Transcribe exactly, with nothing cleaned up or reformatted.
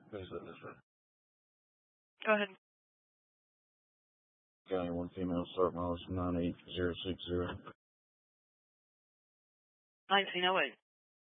Who's that? This one? Go ahead. County one female, start miles nine eight zero six zero. nineteen oh eight.